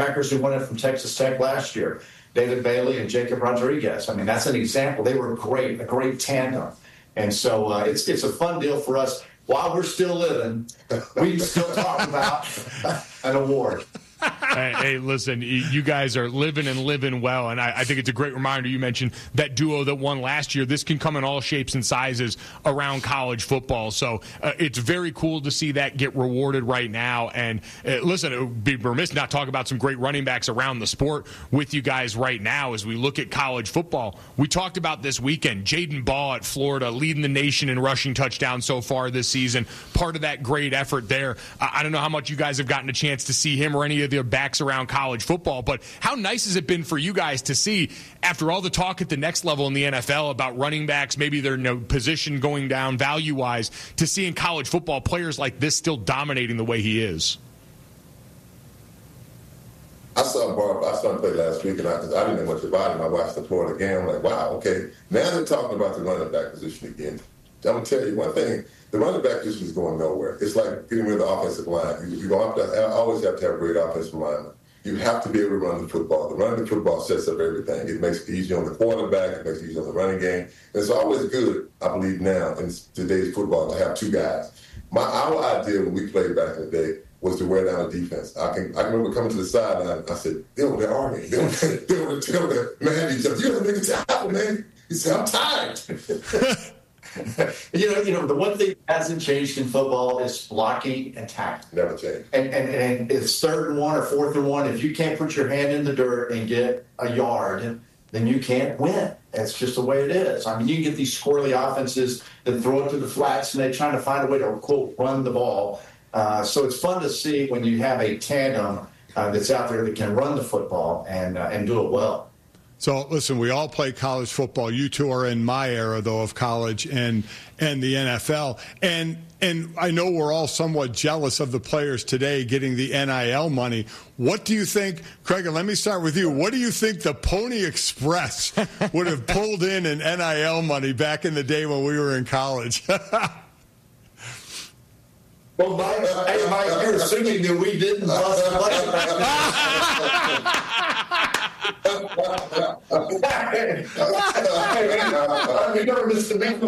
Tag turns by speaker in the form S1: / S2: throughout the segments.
S1: linebackers who won it from Texas Tech last year, David Bailey and Jacob Rodriguez. I mean, that's an example. They were a great tandem. And so it's a fun deal for us. While we're still living, we can still talk about an award.
S2: Hey, listen, you guys are living and living well, and I think it's a great reminder. You mentioned that duo that won last year. This can come in all shapes and sizes around college football, so it's very cool to see that get rewarded right now. And listen, it would be remiss not talk about some great running backs around the sport with you guys right now as we look at college football. We talked about this weekend, Jaden Ball at Florida leading the nation in rushing touchdowns so far this season, part of that great effort there. I don't know how much you guys have gotten a chance to see him or any of the backs around college football, but how nice has it been for you guys to see, after all the talk at the next level in the NFL about running backs, maybe their position going down value-wise, to see in college football players like this still dominating the way he is?
S3: I saw him play last week, and I didn't know much about him. I watched the Florida game. I'm like, wow, okay. Now they're talking about the running back position again. I'm going to tell you one thing. The running back position is going nowhere. It's like getting rid of the offensive line. You always have to have a great offensive lineman. You have to be able to run the football. The running the football sets up everything. It makes it easy on the quarterback. It makes it easy on the running game. And it's always good, I believe now, in today's football, to have two guys. Our idea when we played back in the day was to wear down the defense. I can remember coming to the sideline. I said, they over there arguing. They over there, man, you have to make a tackle, man. He said, I'm tired.
S1: You know, the one thing that hasn't changed in football is blocking and tackling.
S3: Never changed.
S1: And it's 3rd and 1 or 4th and 1. If you can't put your hand in the dirt and get a yard, then you can't win. That's just the way it is. I mean, you can get these squirrely offenses that throw it to the flats, and they're trying to find a way to, quote, run the ball. So it's fun to see when you have a tandem that's out there that can run the football and do it well.
S4: So, listen, we all play college football. You two are in my era, though, of college and the NFL. And I know we're all somewhat jealous of the players today getting the NIL money. What do you think, Craig, and let me start with you. What do you think the Pony Express would have pulled in NIL money back in the day when we were in college?
S1: Well, Mike, you're assuming that we didn't bust the money back then. We never missed a beat.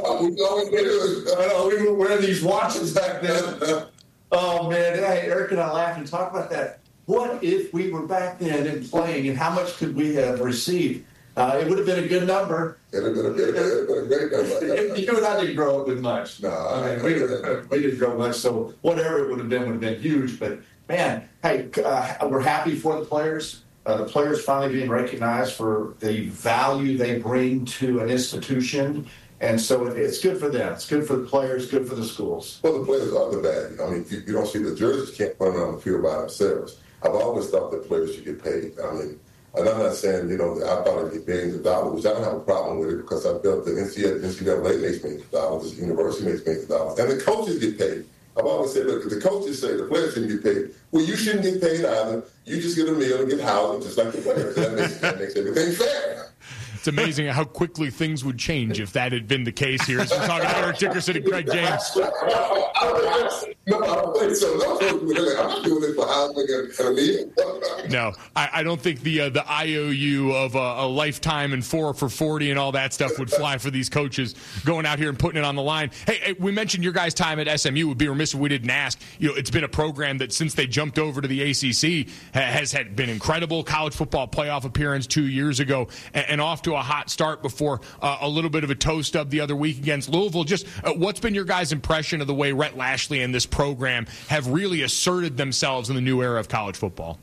S1: We were wearing these watches back then. Oh, man. Hey, Eric and I laugh and talk about that. What if we were back then and playing, and how much could we have received? It would have been a good number.
S3: It would have been a great number.
S1: You and I didn't grow up with much.
S3: No,
S1: I mean, we didn't grow much, so whatever it would have been huge. But, man, hey, we're happy for the players. The players finally being recognized for the value they bring to an institution. And so it's good for them. It's good for the players, good for the schools.
S3: Well, the players are the value. I mean, you don't see the jerseys can't run on the field by themselves. I've always thought that players should get paid. I mean, and I'm not saying, I thought it'd get billions of dollars, which I don't have a problem with it because I felt that NCAA makes millions of dollars, the university makes millions of dollars, and the coaches get paid. I've always said, look, if the coaches say the players shouldn't get paid, well, you shouldn't get paid either. You just get a meal and get housing just like the players. That makes everything fair.
S2: It's amazing how quickly things would change if that had been the case here. As we're talking to Eric Dickerson and Craig James.
S3: No, I don't think so. I'm not doing it for housing and a meal.
S2: No, I don't think the IOU of a lifetime and 4 for 40 and all that stuff would fly for these coaches going out here and putting it on the line. Hey, we mentioned your guys' time at SMU. It would be remiss if we didn't ask. It's been a program that since they jumped over to the ACC has been incredible. College football playoff appearance 2 years ago and off to a hot start before a little bit of a toe stub the other week against Louisville. Just what's been your guys' impression of the way Rhett Lashlee and this program have really asserted themselves in the new era of college football?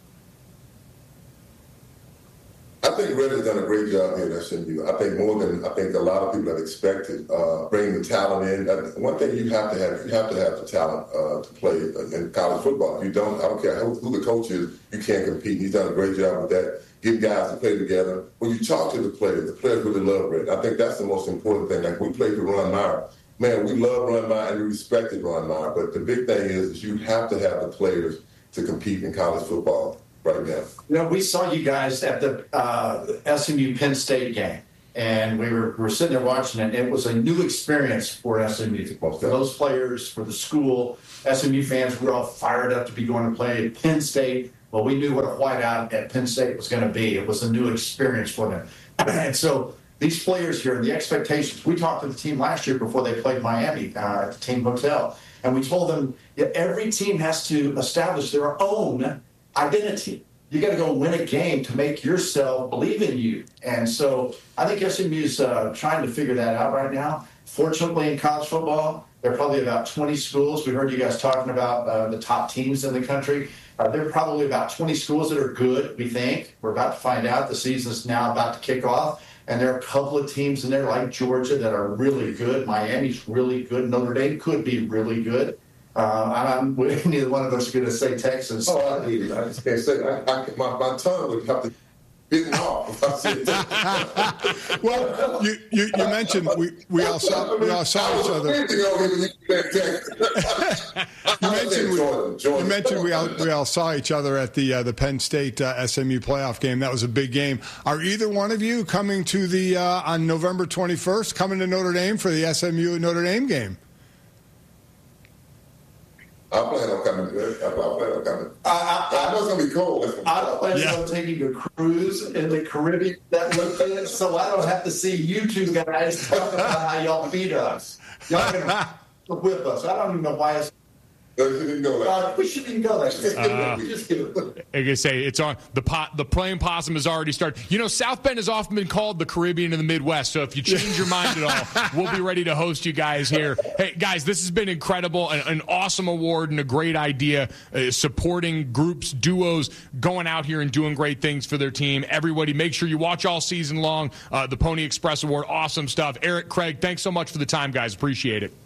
S3: I think Rhett has done a great job here at SMU. I think more than a lot of people have expected, bringing the talent in. One thing you have to have the talent to play in college football. If you don't, I don't care who the coach is, you can't compete. He's done a great job with that. Get guys to play together. When you talk to the players really love Rhett. I think that's the most important thing. Like we played for Ron Meyer. Man, we love Ron Meyer and we respected Ron Meyer. But the big thing is you have to have the players to compete in college football right now.
S1: We saw you guys at the SMU Penn State game, and we were sitting there watching it. It was a new experience for SMU, for those players, for the school. SMU fans were all fired up to be going to play at Penn State. Well, we knew what a whiteout at Penn State was going to be. It was a new experience for them. And so these players here, the expectations, we talked to the team last year before they played Miami at the team hotel, and we told them every team has to establish their own identity. You got to go win a game to make yourself believe in you. And so I think SMU's trying to figure that out right now. Fortunately, in college football, there are probably about 20 schools. We heard you guys talking about the top teams in the country. There are probably about 20 schools that are good, we think. We're about to find out. The season's now about to kick off. And there are a couple of teams in there like Georgia that are really good. Miami's really good. Notre Dame could be really good. Neither one of us are going to say Texas.
S3: Oh, I need it. I just can't say it. My tongue would have to bit it off if I said that.
S4: Well, you mentioned we all saw each other. You mentioned we all saw each other at the Penn State SMU playoff game. That was a big game. Are either one of you coming to the on November 21st coming to Notre Dame for the SMU Notre Dame game?
S3: I plan on coming. I know it's going to be cold.
S1: I plan on taking a cruise in the Caribbean that weekend, so I don't have to see you two guys talking about how y'all beat us. Y'all can whip us. I don't even know why it's.
S3: We shouldn't go there. We just give it.
S2: Like I say, it's on the playing possum has already started. You know, South Bend has often been called the Caribbean of the Midwest. So if you change your mind at all, we'll be ready to host you guys here. Hey, guys, this has been incredible, an awesome award and a great idea. Supporting groups, duos, going out here and doing great things for their team. Everybody, make sure you watch all season long. The Pony Express Award, awesome stuff. Eric, Craig, thanks so much for the time, guys. Appreciate it.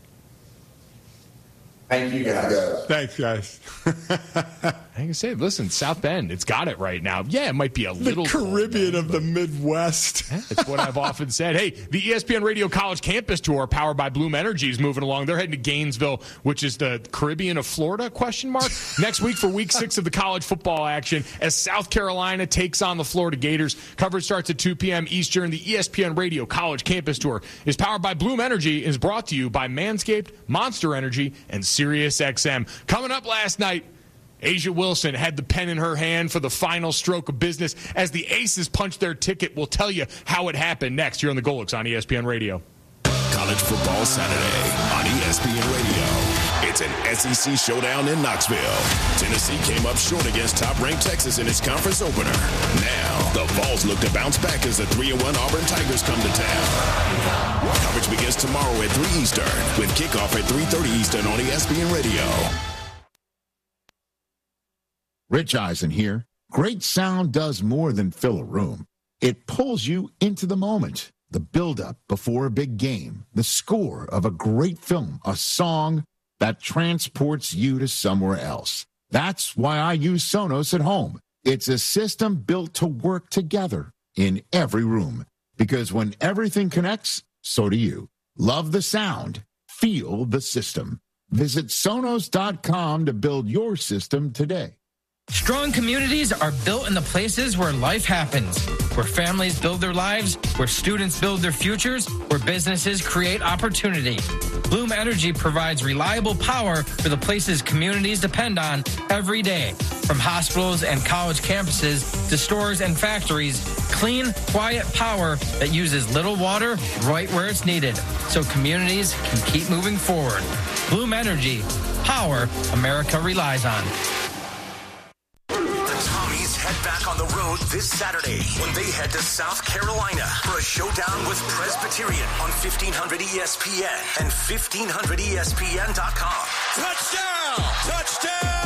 S1: Thank you, guys.
S4: Thanks, guys.
S2: I can say, listen, South Bend, it's got it right now. Yeah, it might be a little
S4: the Caribbean of the Midwest.
S2: That's what I've often said. Hey, the ESPN Radio College Campus Tour, powered by Bloom Energy, is moving along. They're heading to Gainesville, which is the Caribbean of Florida, ? Next week for Week 6 of the college football action as South Carolina takes on the Florida Gators. Coverage starts at 2 p.m. Eastern. The ESPN Radio College Campus Tour is powered by Bloom Energy and is brought to you by Manscaped, Monster Energy, and SiriusXM. Coming up last night, Asia Wilson had the pen in her hand for the final stroke of business as the Aces punched their ticket. We'll tell you how it happened next here on the Golix on ESPN Radio.
S5: College Football Saturday on ESPN Radio. It's an SEC showdown in Knoxville. Tennessee came up short against top-ranked Texas in its conference opener. Now, the Vols look to bounce back as the 3-1 Auburn Tigers come to town. Coverage begins tomorrow at 3 Eastern with kickoff at 3:30 Eastern on ESPN Radio.
S6: Rich Eisen here. Great sound does more than fill a room. It pulls you into the moment. The build-up before a big game. The score of a great film. A song that transports you to somewhere else. That's why I use Sonos at home. It's a system built to work together in every room. Because when everything connects, so do you. Love the sound. Feel the system. Visit Sonos.com to build your system today.
S7: Strong communities are built in the places where life happens, where families build their lives, where students build their futures, where businesses create opportunity. Bloom Energy provides reliable power for the places communities depend on every day. From hospitals and college campuses to stores and factories, clean, quiet power that uses little water right where it's needed, so communities can keep moving forward. Bloom Energy, power America relies on.
S5: Head back on the road this Saturday when they head to South Carolina for a showdown with Presbyterian on 1500 ESPN and 1500ESPN.com. Touchdown! Touchdown!